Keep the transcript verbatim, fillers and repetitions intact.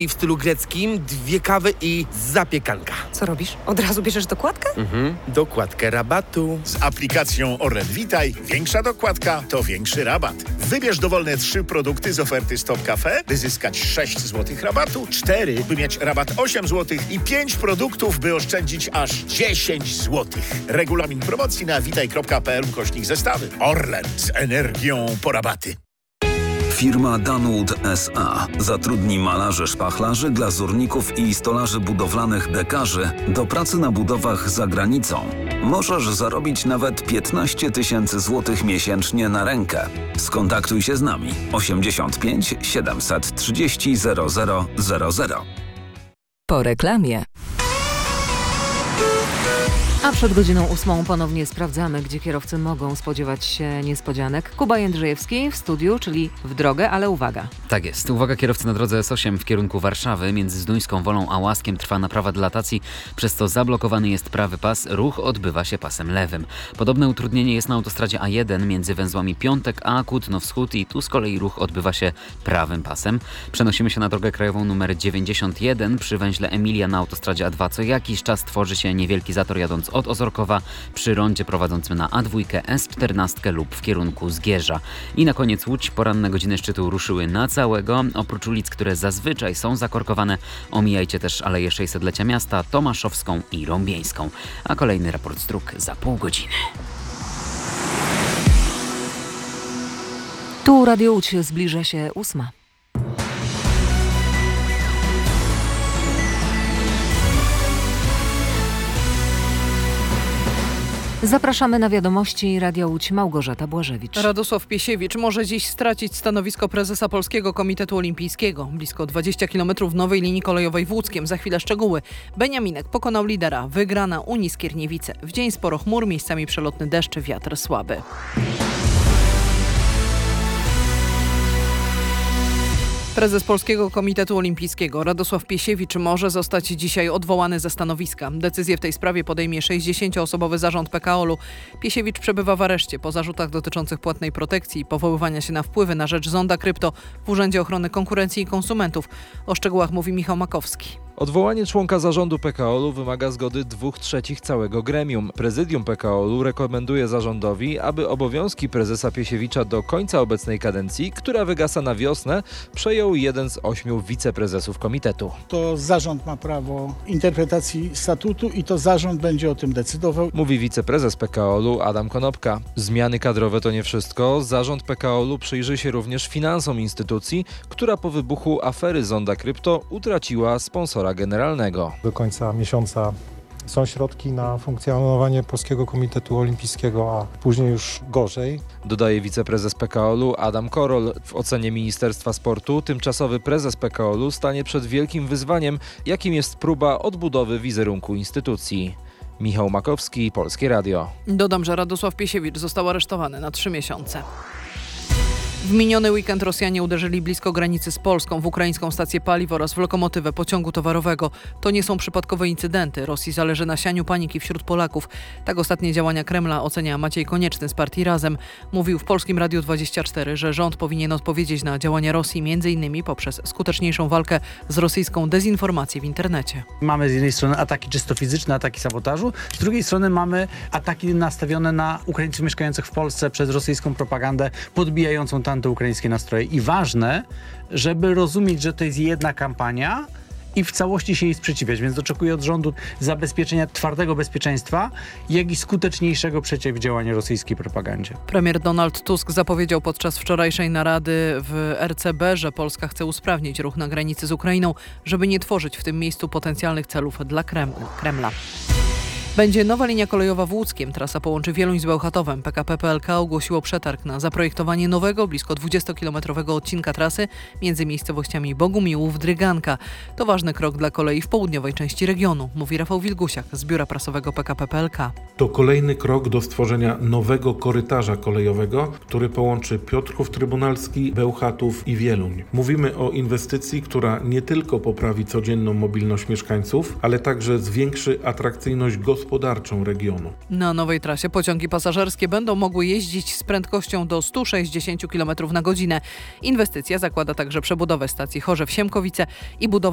I w stylu greckim dwie kawy i zapiekanka. Co robisz? Od razu bierzesz dokładkę? Mhm, dokładkę rabatu. Z aplikacją Orlen Witaj większa dokładka to większy rabat. Wybierz dowolne trzy produkty z oferty Stop Cafe, by zyskać sześć złotych rabatu, cztery, by mieć rabat osiem złotych i pięć produktów, by oszczędzić aż dziesięć złotych. Regulamin promocji na witaj kropka p l ukośnik zestawy. Orlen z energią po rabaty. Firma Danwood S A zatrudni malarzy, szpachlarzy, glazurników i stolarzy budowlanych dekarzy do pracy na budowach za granicą. Możesz zarobić nawet piętnaście tysięcy złotych miesięcznie na rękę. Skontaktuj się z nami osiemdziesiąt pięć siedemset trzydzieści zero zero zero zero. Po reklamie. A przed godziną ósmą ponownie sprawdzamy, gdzie kierowcy mogą spodziewać się niespodzianek. Kuba Jędrzejewski w studiu, czyli w drogę, ale uwaga. Tak jest. Uwaga, kierowcy na drodze S osiem w kierunku Warszawy. Między Zduńską Wolą a Łaskiem trwa naprawa dilatacji, przez co zablokowany jest prawy pas. Ruch odbywa się pasem lewym. Podobne utrudnienie jest na autostradzie A jeden między węzłami Piątek a Kutno-Wschód i tu z kolei ruch odbywa się prawym pasem. Przenosimy się na drogę krajową numer dziewięćdziesiąt jeden. Przy węźle Emilia na autostradzie A dwa co jakiś czas tworzy się niewielki zator jadąc od Ozorkowa przy rondzie prowadzącym na A dwa, S czternaście lub w kierunku Zgierza. I na koniec Łódź. Poranne godziny szczytu ruszyły na całego. Oprócz ulic, które zazwyczaj są zakorkowane, omijajcie też Aleję sześćsetlecia Miasta, Tomaszowską i Rąbieńską. A kolejny raport z dróg za pół godziny. Tu Radio Łódź, zbliża się ósma. Zapraszamy na wiadomości Radia Łódź. Małgorzata Błażewicz. Radosław Piesiewicz może dziś stracić stanowisko prezesa Polskiego Komitetu Olimpijskiego. Blisko dwadzieścia kilometrów nowej linii kolejowej w Łódzkiem. Za chwilę szczegóły. Beniaminek pokonał lidera. Wygrana Unii Skierniewice. W dzień sporo chmur, miejscami przelotny deszcz, wiatr słaby. Prezes Polskiego Komitetu Olimpijskiego Radosław Piesiewicz może zostać dzisiaj odwołany ze stanowiska. Decyzję w tej sprawie podejmie sześćdziesięcioosobowy zarząd P K O L-u. Piesiewicz przebywa w areszcie po zarzutach dotyczących płatnej protekcji i powoływania się na wpływy na rzecz Zonda Krypto w Urzędzie Ochrony Konkurencji i Konsumentów. O szczegółach mówi Michał Makowski. Odwołanie członka zarządu P K O L-u wymaga zgody dwóch trzecich całego gremium. Prezydium P K O L-u rekomenduje zarządowi, aby obowiązki prezesa Piesiewicza do końca obecnej kadencji, która wygasa na wiosnę, przejął jeden z ośmiu wiceprezesów komitetu. To zarząd ma prawo interpretacji statutu i to zarząd będzie o tym decydował. Mówi wiceprezes P K O L-u Adam Konopka. Zmiany kadrowe to nie wszystko. Zarząd P K O L-u przyjrzy się również finansom instytucji, która po wybuchu afery Zonda Krypto utraciła sponsora generalnego. Do końca miesiąca są środki na funkcjonowanie Polskiego Komitetu Olimpijskiego, a później już gorzej. Dodaje wiceprezes P K O L-u Adam Korol. W ocenie Ministerstwa Sportu tymczasowy prezes P K O L-u stanie przed wielkim wyzwaniem, jakim jest próba odbudowy wizerunku instytucji. Michał Makowski, Polskie Radio. Dodam, że Radosław Piesiewicz został aresztowany na trzy miesiące. W miniony weekend Rosjanie uderzyli blisko granicy z Polską w ukraińską stację paliw oraz w lokomotywę pociągu towarowego. To nie są przypadkowe incydenty. Rosji zależy na sianiu paniki wśród Polaków. Tak ostatnie działania Kremla ocenia Maciej Konieczny z partii Razem. Mówił w Polskim Radiu dwadzieścia cztery, że rząd powinien odpowiedzieć na działania Rosji między innymi poprzez skuteczniejszą walkę z rosyjską dezinformacją w internecie. Mamy z jednej strony ataki czysto fizyczne, ataki sabotażu, z drugiej strony mamy ataki nastawione na Ukraińców mieszkających w Polsce przez rosyjską propagandę podbijającą tam antyukraińskie nastroje. I ważne, żeby rozumieć, że to jest jedna kampania i w całości się jej sprzeciwiać. Więc oczekuję od rządu zabezpieczenia twardego bezpieczeństwa, jak i skuteczniejszego przeciwdziałania rosyjskiej propagandzie. Premier Donald Tusk zapowiedział podczas wczorajszej narady w R C B, że Polska chce usprawnić ruch na granicy z Ukrainą, żeby nie tworzyć w tym miejscu potencjalnych celów dla Kremla. Będzie nowa linia kolejowa w Łódzkiem. Trasa połączy Wieluń z Bełchatowem. P K P P L K ogłosiło przetarg na zaprojektowanie nowego, blisko dwudziestokilometrowego odcinka trasy między miejscowościami Bogumiłów, Dryganka. To ważny krok dla kolei w południowej części regionu, mówi Rafał Wilgusiak z biura prasowego P K P P L K. To kolejny krok do stworzenia nowego korytarza kolejowego, który połączy Piotrków Trybunalski, Bełchatów i Wieluń. Mówimy o inwestycji, która nie tylko poprawi codzienną mobilność mieszkańców, ale także zwiększy atrakcyjność gospodarczą gospodarczą regionu. Na nowej trasie pociągi pasażerskie będą mogły jeździć z prędkością do stu sześćdziesięciu kilometrów na godzinę. Inwestycja zakłada także przebudowę stacji Chorzew-Siemkowice i budowę